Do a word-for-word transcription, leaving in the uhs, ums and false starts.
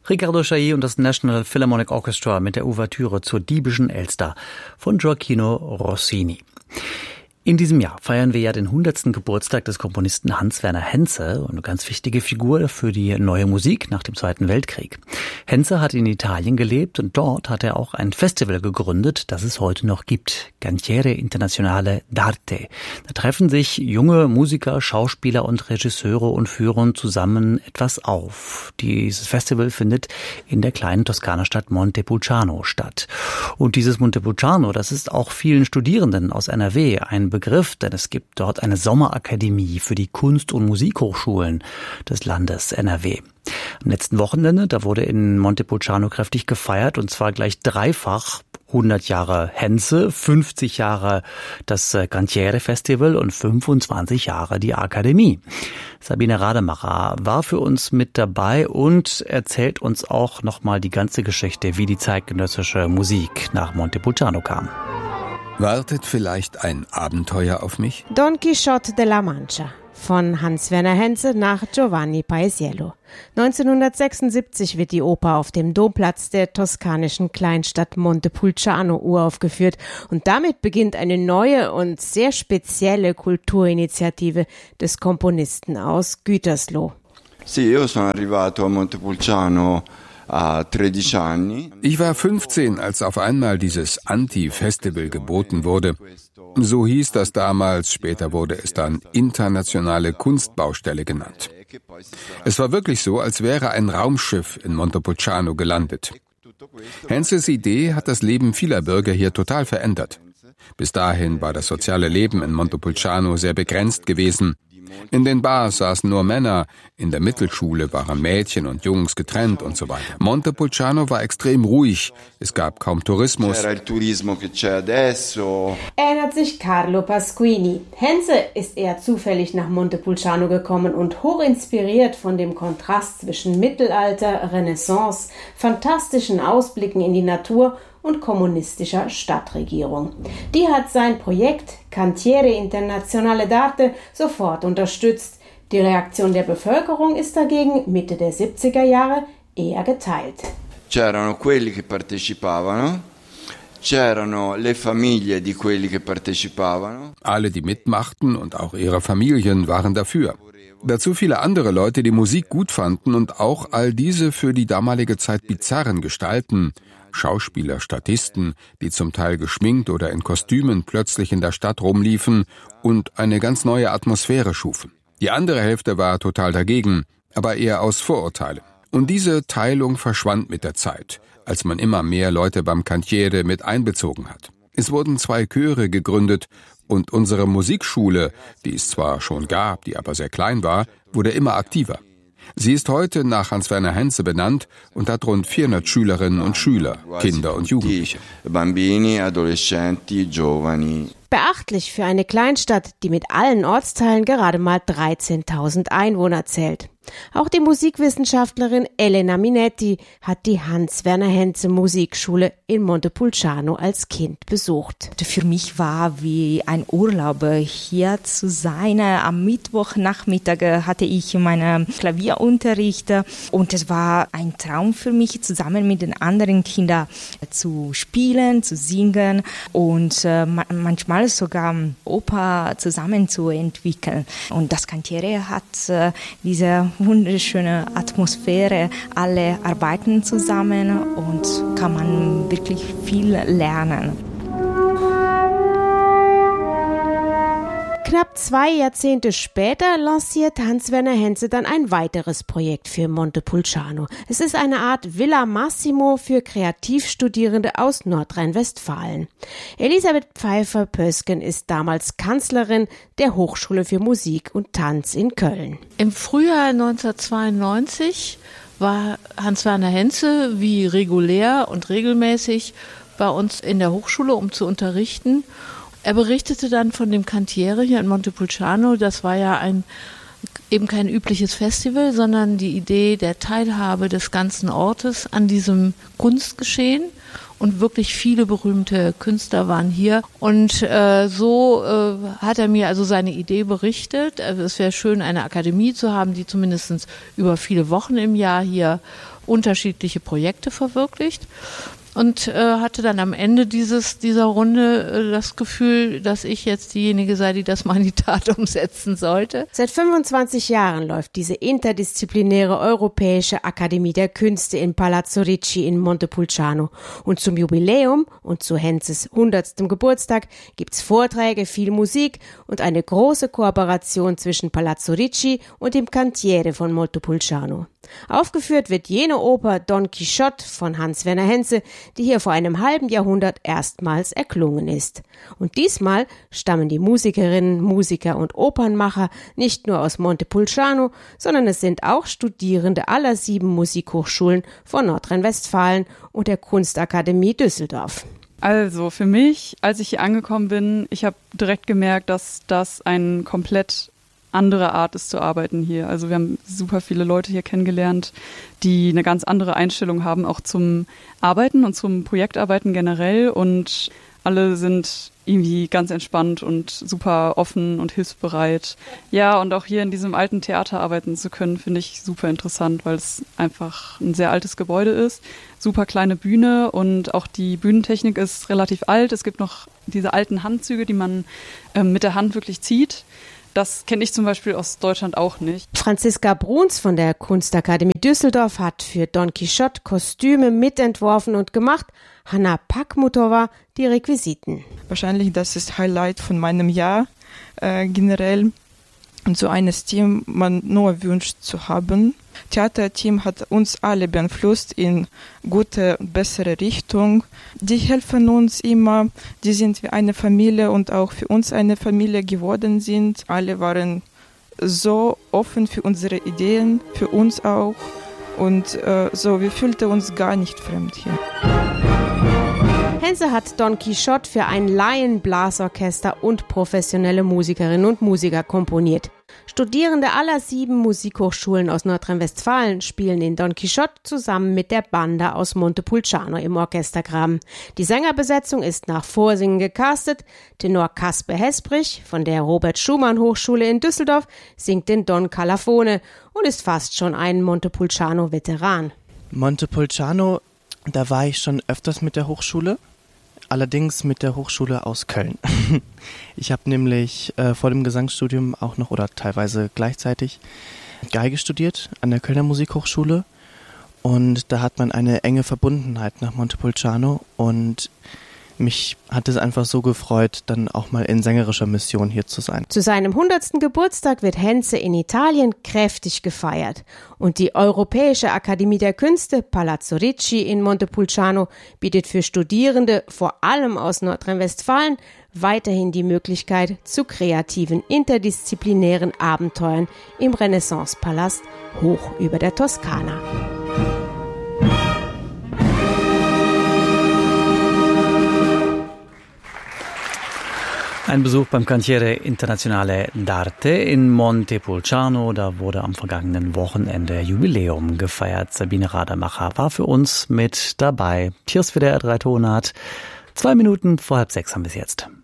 Riccardo Chailly und das National Philharmonic Orchestra mit der Ouvertüre zur Diebischen Elster von Gioachino Rossini. In diesem Jahr feiern wir ja den hundertsten Geburtstag des Komponisten Hans-Werner Henze, eine ganz wichtige Figur für die neue Musik nach dem Zweiten Weltkrieg. Henze hat in Italien gelebt und dort hat er auch ein Festival gegründet, das es heute noch gibt, Cantiere Internazionale d'Arte. Da treffen sich junge Musiker, Schauspieler und Regisseure und führen zusammen etwas auf. Dieses Festival findet in der kleinen Toskaner Stadt Montepulciano statt. Und dieses Montepulciano, das ist auch vielen Studierenden aus N R W ein Begriff, denn es gibt dort eine Sommerakademie für die Kunst- und Musikhochschulen des Landes N R W. Am letzten Wochenende, da wurde in Montepulciano kräftig gefeiert und zwar gleich dreifach. hundert Jahre Henze, fünfzig Jahre das Cantiere Festival und fünfundzwanzig Jahre die Akademie. Sabine Rademacher war für uns mit dabei und erzählt uns auch nochmal die ganze Geschichte, wie die zeitgenössische Musik nach Montepulciano kam. Wartet vielleicht ein Abenteuer auf mich? Don Quixote de la Mancha von Hans-Werner Henze nach Giovanni Paisiello. neunzehnhundertsechsundsiebzig wird die Oper auf dem Domplatz der toskanischen Kleinstadt Montepulciano uraufgeführt und damit beginnt eine neue und sehr spezielle Kulturinitiative des Komponisten aus Gütersloh. Sì, io sono arrivato a Montepulciano. Ich war fünfzehn, als auf einmal dieses Anti-Festival geboten wurde. So hieß das damals, später wurde es dann Internationale Kunstbaustelle genannt. Es war wirklich so, als wäre ein Raumschiff in Montepulciano gelandet. Henzes Idee hat das Leben vieler Bürger hier total verändert. Bis dahin war das soziale Leben in Montepulciano sehr begrenzt gewesen. In den Bars saßen nur Männer, in der Mittelschule waren Mädchen und Jungs getrennt und so weiter. Montepulciano war extrem ruhig, es gab kaum Tourismus. Erinnert sich Carlo Pasquini. Henze ist eher zufällig nach Montepulciano gekommen und hochinspiriert von dem Kontrast zwischen Mittelalter, Renaissance, fantastischen Ausblicken in die Natur und kommunistischer Stadtregierung. Die hat sein Projekt Cantiere Internazionale d'Arte sofort unterstützt. Die Reaktion der Bevölkerung ist dagegen Mitte der siebziger Jahre eher geteilt. C'erano quelli che partecipavano, c'erano le famiglie di quelli che partecipavano. Alle, die mitmachten und auch ihre Familien waren dafür. Dazu viele andere Leute, die Musik gut fanden und auch all diese für die damalige Zeit bizarren Gestalten, Schauspieler, Statisten, die zum Teil geschminkt oder in Kostümen plötzlich in der Stadt rumliefen und eine ganz neue Atmosphäre schufen. Die andere Hälfte war total dagegen, aber eher aus Vorurteilen. Und diese Teilung verschwand mit der Zeit, als man immer mehr Leute beim Cantiere mit einbezogen hat. Es wurden zwei Chöre gegründet und unsere Musikschule, die es zwar schon gab, die aber sehr klein war, wurde immer aktiver. Sie ist heute nach Hans-Werner Henze benannt und hat rund vierhundert Schülerinnen und Schüler, Kinder und Jugendliche. Bambini, adolescenti, giovani. Beachtlich für eine Kleinstadt, die mit allen Ortsteilen gerade mal dreizehntausend Einwohner zählt. Auch die Musikwissenschaftlerin Elena Minetti hat die Hans-Werner Henze Musikschule in Montepulciano als Kind besucht. Für mich war wie ein Urlaub, hier zu sein. Am Mittwochnachmittag hatte ich meinen Klavierunterricht und es war ein Traum für mich, zusammen mit den anderen Kindern zu spielen, zu singen und manchmal sogar Oper zusammen zu entwickeln. Und das Cantiere hat diese wunderschöne Atmosphäre, alle arbeiten zusammen und kann man wirklich viel lernen. Knapp zwei Jahrzehnte später lanciert Hans-Werner Henze dann ein weiteres Projekt für Montepulciano. Es ist eine Art Villa Massimo für Kreativstudierende aus Nordrhein-Westfalen. Elisabeth Pfeiffer-Pösken ist damals Kanzlerin der Hochschule für Musik und Tanz in Köln. Im Frühjahr neunzehnhundertzweiundneunzig war Hans-Werner Henze wie regulär und regelmäßig bei uns in der Hochschule, um zu unterrichten. Er berichtete dann von dem Cantiere hier in Montepulciano. Das war ja ein eben kein übliches Festival, sondern die Idee der Teilhabe des ganzen Ortes an diesem Kunstgeschehen. und wirklich viele berühmte Künstler waren hier. Und äh, so äh, hat er mir also seine Idee berichtet. Also es wäre schön, eine Akademie zu haben, die zumindest über viele Wochen im Jahr hier unterschiedliche Projekte verwirklicht. Und äh, hatte dann am Ende dieses, dieser Runde äh, das Gefühl, dass ich jetzt diejenige sei, die das mal in die Tat umsetzen sollte. Seit fünfundzwanzig Jahren läuft diese interdisziplinäre Europäische Akademie der Künste in Palazzo Ricci in Montepulciano. Und zum Jubiläum und zu Henzes hundertstem Geburtstag gibt's Vorträge, viel Musik und eine große Kooperation zwischen Palazzo Ricci und dem Cantiere von Montepulciano. Aufgeführt wird jene Oper Don Quixote von Hans-Werner Henze, die hier vor einem halben Jahrhundert erstmals erklungen ist. Und diesmal stammen die Musikerinnen, Musiker und Opernmacher nicht nur aus Montepulciano, sondern es sind auch Studierende aller sieben Musikhochschulen von Nordrhein-Westfalen und der Kunstakademie Düsseldorf. Also für mich, als ich hier angekommen bin, ich habe direkt gemerkt, dass das ein komplett andere Art ist zu arbeiten hier. Also wir haben super viele Leute hier kennengelernt, die eine ganz andere Einstellung haben, auch zum Arbeiten und zum Projektarbeiten generell. Und alle sind irgendwie ganz entspannt und super offen und hilfsbereit. Ja, und auch hier in diesem alten Theater arbeiten zu können, finde ich super interessant, weil es einfach ein sehr altes Gebäude ist. Super kleine Bühne und auch die Bühnentechnik ist relativ alt. Es gibt noch diese alten Handzüge, die man äh, mit der Hand wirklich zieht. Das kenne ich zum Beispiel aus Deutschland auch nicht. Franziska Bruns von der Kunstakademie Düsseldorf hat für Don Quixote Kostüme mitentworfen und gemacht. Hanna Pakmutova die Requisiten. Wahrscheinlich das ist Highlight von meinem Jahr äh, generell. Und so ein Team man nur wünscht zu haben. Theaterteam hat uns alle beeinflusst in gute, bessere Richtung. Die helfen uns immer, die sind wie eine Familie und auch für uns eine Familie geworden sind. Alle waren so offen für unsere Ideen, für uns auch. Und äh, so, wir fühlten uns gar nicht fremd hier. Henze hat Don Quixote für ein Laienblasorchester und professionelle Musikerinnen und Musiker komponiert. Studierende aller sieben Musikhochschulen aus Nordrhein-Westfalen spielen in Don Quixote zusammen mit der Banda aus Montepulciano im Orchestergraben. Die Sängerbesetzung ist nach Vorsingen gecastet. Tenor Kasper Hesprich von der Robert-Schumann-Hochschule in Düsseldorf singt den Don Calafone und ist fast schon ein Montepulciano-Veteran. Montepulciano, da war ich schon öfters mit der Hochschule. Allerdings mit der Hochschule aus Köln. Ich habe nämlich äh, vor dem Gesangsstudium auch noch oder teilweise gleichzeitig Geige studiert an der Kölner Musikhochschule und da hat man eine enge Verbundenheit nach Montepulciano und mich hat es einfach so gefreut, dann auch mal in sängerischer Mission hier zu sein. Zu seinem hundertsten Geburtstag wird Henze in Italien kräftig gefeiert. Und die Europäische Akademie der Künste Palazzo Ricci in Montepulciano bietet für Studierende, vor allem aus Nordrhein-Westfalen, weiterhin die Möglichkeit zu kreativen, interdisziplinären Abenteuern im Renaissance-Palast hoch über der Toskana. Ein Besuch beim Cantiere Internazionale d'Arte in Montepulciano. Da wurde am vergangenen Wochenende Jubiläum gefeiert. Sabine Rademacher war für uns mit dabei. Cheers für der R drei Tonart. Zwei Minuten vor halb sechs haben wir es jetzt.